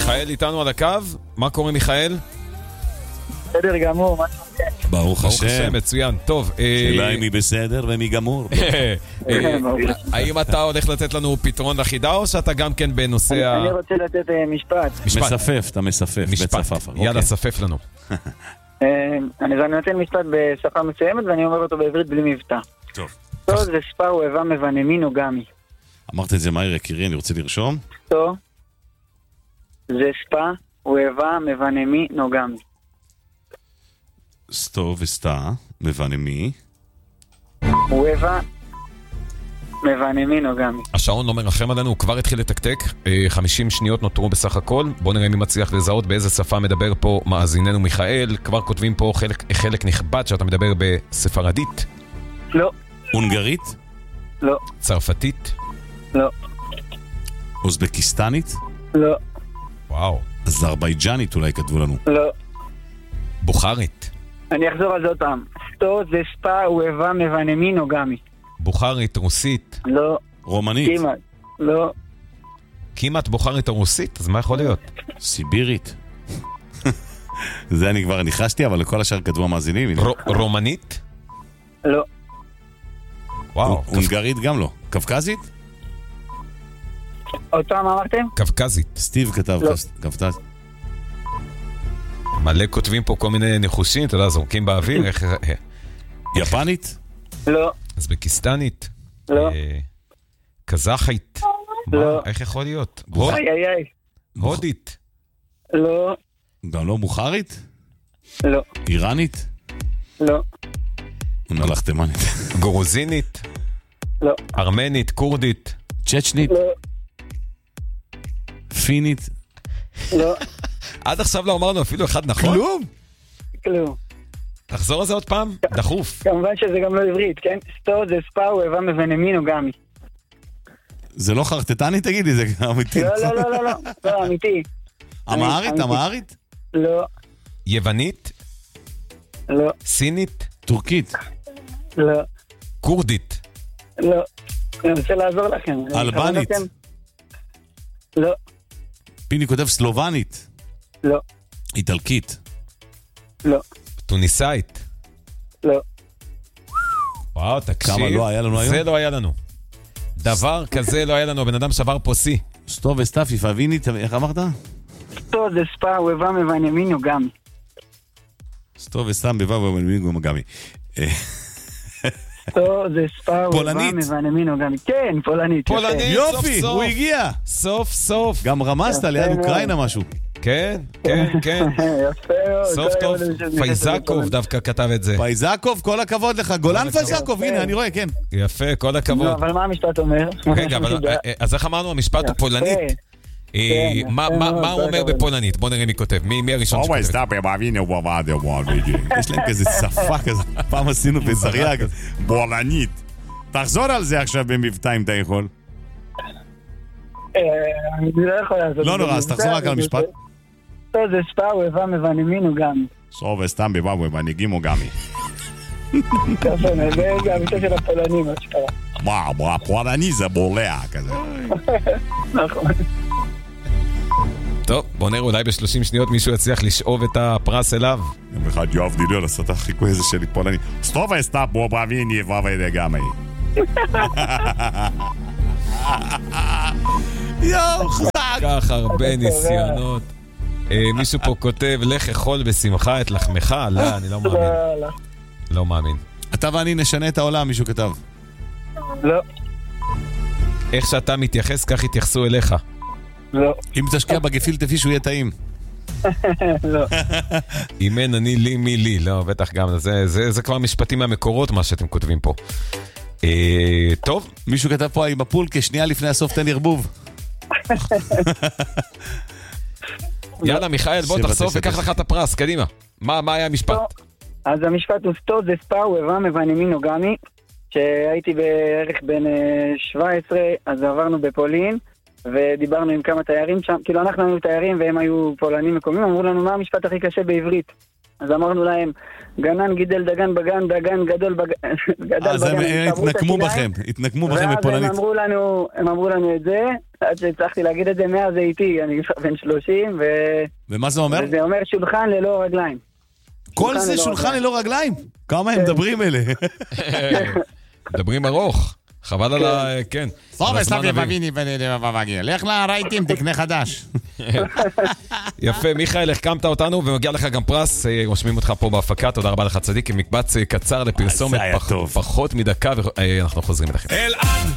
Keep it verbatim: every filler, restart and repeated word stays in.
מיכאל איתנו על הקו. מה קורה מיכאל? בסדר גמור, מה שומע? ברוך השם. מצוין, טוב. שאלה אם היא בסדר ומי גמור. האם אתה הולך לתת לנו פתרון לחידה או שאתה גם כן בנושא ה... אני רוצה לתת משפט. מספף, אתה מספף. משפט, יאללה, ספף לנו. אני נותן משפט בשפה מסוימת ואני אומר אותו בעברית בלי מבטא. טוב. סטו זה ספה אוהבה מבנמי נוגמי. אמרת את זה מהר יקירי, אני רוצה לרשום. סטו זה ספה אוהבה מבנמי נוגמי. סטו וסטה, מבנמי. אוהבה מבנמי נוגמי. השעון לא מרחם עלינו, הוא כבר התחיל לתקתק. חמישים שניות נותרו בסך הכל. בואו נראה מי מצליח לזהות באיזה שפה מדבר פה מאזיננו מיכאל. כבר כותבים פה חלק, חלק נכבד שאתה מדבר בספרדית. לא. הונגרית? לא. צרפתית? לא. אוזבקיסטנית? לא. וואו. אזרבייג'נית אולי כתבו לנו. לא. בוכרית? אני אחזור על זה עוד פעם. סטו זה ספה אוהבה מבנמי נוגמי. בוכרית, רוסית? לא. רומנית? כמעט. לא. כמעט בוכרית או רוסית? אז מה יכול להיות? סיבירית? זה אני כבר ניחשתי, אבל לכל השאר כתבו המאזינים. רומנית? לא. וואו. הונגרית גם לא. קווקזית? עוד פעם אמרתם? קווקזית. סטיב כתב קווקז. מלא כותבים פה כל מיני ניחושים, אתה יודע, זורקים באוויר. יפנית? לא. אוזבקיסטנית? לא. קזחית? לא. איך יכול להיות? איי איי איי. הודית? לא. גם לא בוכרית? לא. איראנית? לא. מלך תימנית. גרוזינית? לא. ארמנית, קורדית? צ'צ'נית? לא. פינית? לא. עד עכשיו לא אמרנו אפילו אחד נכון? כלום? כלום. תחזור על זה עוד פעם? דחוף. כמובן שזה גם לא עברית, כן? סטו זה ספה אוהבה מבנמי נוגמי. זה לא חרטטני תגידי, זה אמיתי. לא, לא, לא, לא, לא, לא, אמיתי. אמהרית, אמהרית? לא. יוונית? לא. סינית? טורקית? לא. קורדית? לא. אני רוצה לעזור לכם. אלבנית? לא. פיני כותב סלובנית? לא. איטלקית? לא. טוניסאית? לא. וואו, תקשיב. כמה לא היה לנו היום? זה לא היה לנו. דבר כזה לא היה לנו, הבן אדם שבר פה סי. סטו וסטאפי, פאבינית, איך אמרת? סטו זה ספה אוהבה מבנמי נוגמי. סטו וסטאם בבא ובנמי נוגמי. סטו זה ספה אוהבה מבנמי נוגמי. כן, פולנית. פולנית, יופי, הוא הגיע. סוף סוף. גם רמזת ליד אוקראינה משהו. כן, כן, כן. יפה מאוד. סוף טוב, פייזקוב דווקא כתב את זה. פייזקוב, כל הכבוד לך. גולן פייזקוב, הנה, אני רואה, כן. יפה, כל הכבוד. אבל מה המשפט אומר? רגע, אז איך אמרנו, המשפט הוא פולנית? מה הוא אומר בפולנית? בוא נראה מי כותב. מי הראשון שכותב? יש להם כזה שפה כזה. פעם עשינו בזריאג. בולנית. תחזור על זה עכשיו במבטא אם אתה יכול. אני לא יכול לעשות. לא נורא, אז תחזור רק על המשפט. טוב, זה ספה אוהבה מבנמינו גם. סוף וסתם בבא ובנגימו גמי. כפה, זה הביטה של הפולנים, מה שקרה. מה, מה, הפולני זה בולע כזה. נכון. טוב, בוא נראה, אולי ב-שלושים שניות מישהו יצליח לשאוב את הפרס אליו. יום אחד יואב דידון עשה את החיקוי הזה שלי פולני. סטוב וסתם בובביני ובנגמי. יואו, חזק. כך הרבה ניסיונות. מישהו פה כותב, לך אכול בשמחה את לחמך. לא, אני לא מאמין. לא מאמין. אתה ואני נשנה את העולם, מישהו כתב. לא. איך שאתה מתייחס, כך יתייחסו אליך. לא. אם תשקיע בגפיל תפי שהוא יהיה טעים. לא. אם אין אני לי מי לי. לא, בטח גם. זה כבר משפטים מהמקורות, מה שאתם כותבים פה. טוב. מישהו כתב פה עם הפול כשנייה לפני הסוף תן ערבוב. יאללה מיכאל, בוא תחשוף וקח לך את הפרס, קדימה. מה היה המשפט? אז המשפט הוא סטו זה ספה אוהבה מבנמי נוגמי. שהייתי בערך בין שבע עשרה, אז עברנו בפולין ודיברנו עם כמה תיירים שם, כאילו אנחנו היינו תיירים והם היו פולנים מקומיים, אמרו לנו מה המשפט הכי קשה בעברית, אז אמרנו להם גנן גידל דגן בגן, דגן גדול בגן. אז הם התנקמו בכם, התנקמו בכם בפולנית. ואז הם אמרו לנו את זה, עד שהצלחתי להגיד את זה מאז הייתי, אני בן שלושים, ו... ומה זה אומר? וזה אומר שולחן ללא רגליים. כל זה שולחן ללא רגליים? כמה הם מדברים אלה? מדברים ארוך. חבל על ה... כן. טוב, סלאבי בביני בבגי. לך לרייטים, תקנה חדש. יפה, מיכאל, החכמת אותנו, ומגיע לך גם פרס, רושמים אותך פה בהפקה, תודה רבה לך צדיק, עם מקבץ קצר לפרסומת, פחות מדקה, ואנחנו חוזרים אליכם.